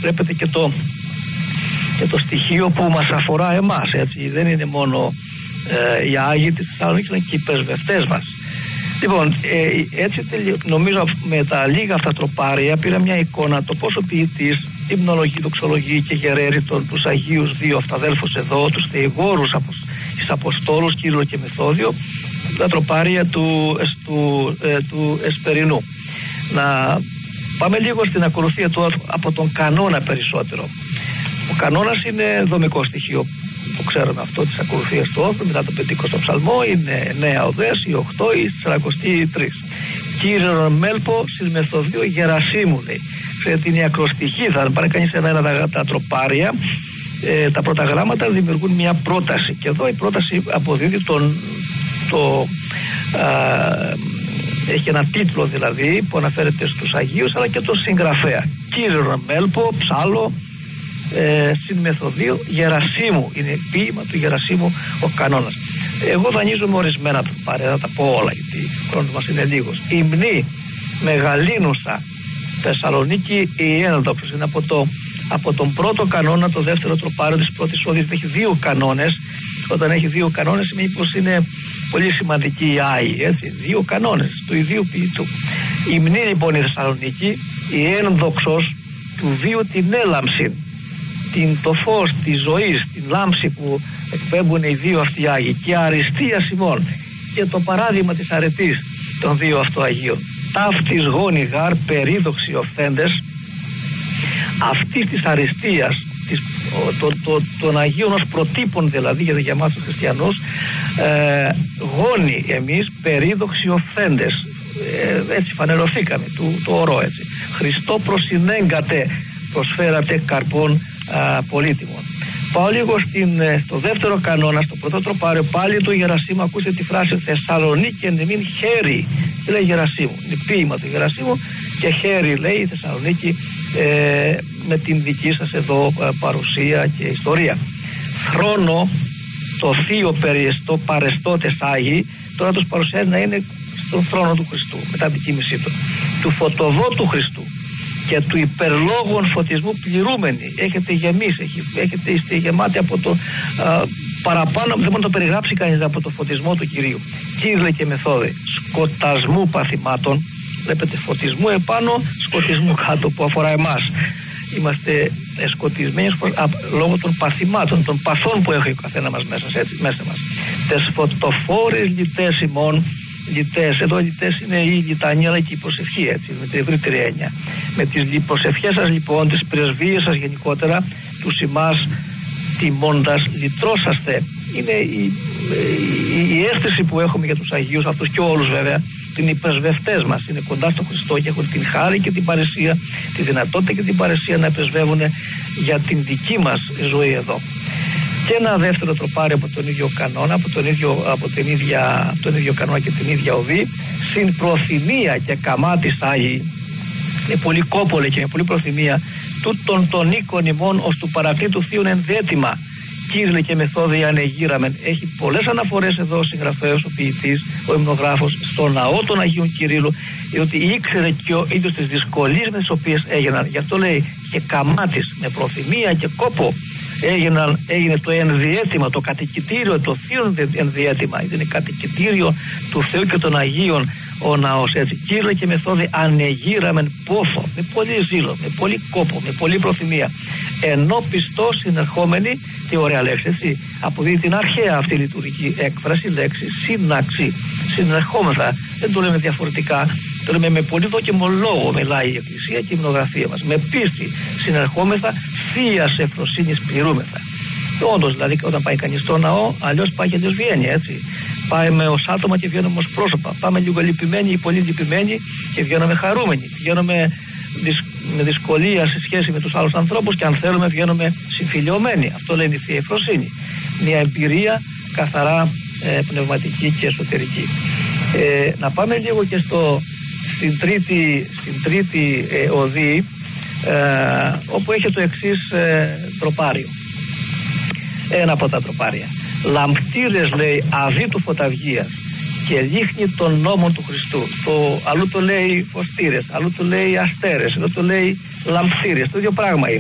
βλέπετε και το στοιχείο που μας αφορά εμάς, έτσι. Δεν είναι μόνο οι Άγιοι της Θεσσαλονίκης, είναι και οι πρεσβευτές μας. Λοιπόν, έτσι νομίζω με τα λίγα αυτά τροπάρια πήρα μια εικόνα το πώς ο ποιητής υμνολογεί, δοξολογεί και γεραίρει τους Αγίους δύο αυταδέλφους εδώ, τους θεηγόρους, τους Αποστόλους Κύριο και Μεθόδιο, τα τροπάρια του Εσπερινού. Να πάμε λίγο στην ακολουθία του από τον κανόνα περισσότερο. Ο κανόνας είναι δομικό στοιχείο, το ξέρουμε αυτό, της ακολουθίας του όθου, μετά το 50ο ψαλμό, είναι 9 οδές, η 8, η 43. Κύριε Μέλπο, συν Μεθοδίου Γερασίμου, λέει. Ξέρετε, είναι η ακροστοιχή, θα πάρει κανείς ένα τα τροπάρια, τα πρώτα γράμματα δημιουργούν μια πρόταση, και εδώ η πρόταση αποδίδει έχει ένα τίτλο δηλαδή που αναφέρεται στους Αγίους, αλλά και τον συγγραφέα. Κύριε Μέλπο, ψάλο, συν Μεθοδίου Γερασίμου, είναι ποίημα του Γερασίμου ο κανόνας. Εγώ δανείζομαι ορισμένα τροπάρια, θα τα πω όλα γιατί ο χρόνος μας είναι λίγος. Υμνή Μεγαλίνουσα Θεσσαλονίκη η ένδοξος, είναι από τον πρώτο κανόνα, το δεύτερο τροπάριο της πρώτης όδης. Έχει δύο κανόνες. Όταν έχει δύο κανόνες σημαίνει πως είναι πολύ σημαντική η Άγιοι, έτσι. Δύο κανόνες του ιδίου ποιητού. Υμνή λοιπόν η Θεσσαλονίκη, η ένδοξος του βίου την έλαμψη, το φως της ζωής, την λάμψη που εκπέμπουν οι δύο αυτοί Άγιοι, και αριστεία Σιμών, και το παράδειγμα της αρετής των δύο αυτού Αγίων. Ταύτης γόνοι γάρ περίδοξοι οφθέντες, αυτής της αριστείας των Αγίων ως προτύπων, δηλαδή για εμάς τους χριστιανούς, γόνοι εμείς περίδοξοι οφθέντες, έτσι φανερωθήκαμε το ορό, έτσι. Χριστό προσυνέγκατε, προσφέρατε καρπών πολύτιμων. Πάω λίγο στο δεύτερο κανόνα, στο πρώτο τροπάριο, πάλι του Γερασίμου. Ακούστε τη φράση Θεσσαλονίκη εν εμήν χέρι, λέει Γερασίμου, είναι ποίημα του Γερασίμου, και χέρι λέει η Θεσσαλονίκη με την δική σας εδώ παρουσία και ιστορία. Θρόνο το θείο περιεστό παρεστώτες Άγιοι, τώρα τους παρουσιάζει να είναι στον θρόνο του Χριστού μετά την κοίμησή του φωτοδότου Χριστού και του υπερλόγων φωτισμού πληρούμενοι. Έχετε γεμίσει, είστε γεμάτοι από το παραπάνω, δεν μπορεί να το περιγράψει κανείς, από το φωτισμό του Κυρίου. Κύριε και Μεθόδε, σκοτασμού παθημάτων, βλέπετε, φωτισμού επάνω, σκοτισμού κάτω, που αφορά εμάς. Είμαστε σκοτισμένοι λόγω των παθημάτων, των παθών που έχει ο καθένα μας μέσα μας. Τες φωτοφόρες λιτές ημών, λιτές, εδώ λιτές είναι η λιτανία αλλά και η προσευχή, έτσι, με την ευρύτερη έννοια. Με τις προσευχές σας λοιπόν, τις πρεσβείες σας γενικότερα, τους ημάς τιμώντας λυτρώσαστε. Είναι η αίσθηση που έχουμε για τους Αγίους, αυτούς και όλους βέβαια, είναι οι πρεσβευτές μας, είναι κοντά στον Χριστό και έχουν την χάρη και την παρεσία, τη δυνατότητα και την παρεσία να πρεσβεύουν για την δική μας ζωή εδώ. Και ένα δεύτερο τροπάρι από τον ίδιο κανόνα, από τον ίδιο κανόνα και την ίδια οδή, συν προθυμία και καμάτης Άγιοι, είναι πολύ κόπολε και με πολύ προθυμία, τούτον των οίκων ημών ως του παρακλήτου θείων ενδέτημα. Κύριε και Μεθόδη ανεγείραμεν. Έχει πολλές αναφορές εδώ ο συγγραφέος, ο ποιητής, ο υμνογράφος, στο ναό των Αγίων Κυρίλλου, διότι ήξερε και ο ίδιος τις δυσκολίες με τις οποίες έγιναν. Γι' αυτό λέει και καμάτης, με προθυμία και κόπο έγινε το ενδιέτημα, το κατοικητήριο, το θείο ενδιέτημα. Είναι κατοικητήριο του Θεού και των Αγίων ο ναός, έτσι. Κύριε και Μεθόδη ανεγείραμεν πόθο, με πολύ ζήλο, με πολύ κόπο, με πολύ προθυμία, ενώ πιστός συνερχόμενοι, τι ωραία λέξη, έτσι, αποδίδει την αρχαία αυτή λειτουργική έκφραση, λέξη σύναξη, συνερχόμεθα, δεν το λέμε διαφορετικά, το λέμε με πολύ δόκιμο λόγο, μιλάει η Εκκλησία και η υμνογραφία μας, με πίστη συνερχόμεθα, θείας ευφροσύνης πληρούμεθα. Όντως, δηλαδή, όταν πάει κανείς στο ναό, αλλιώς πάει και αλλιώς βγαίνει, έτσι. Πάμε ως άτομα και βγαίνουμε ως πρόσωπα. Πάμε λίγο λυπημένοι ή πολύ λυπημένοι και βγαίνουμε χαρούμενοι. Βγαίνουμε με δυσκολία σε σχέση με τους άλλους ανθρώπους και αν θέλουμε βγαίνουμε συμφιλιωμένοι. Αυτό λένε η Θεία Ευφροσύνη. Μια εμπειρία καθαρά πνευματική και εσωτερική. Να πάμε λίγο και στην τρίτη οδή, όπου έχει το εξής τροπάριο. Ένα από τα τροπάρια. Λαμπτήρες, λέει, αδί του φωταυγίας και λίχνη των νόμων του Χριστού. Αλλού το λέει φωστήρες, αλλού το λέει αστέρες, εδώ το λέει λαμπτήρες. Το ίδιο πράγμα είναι.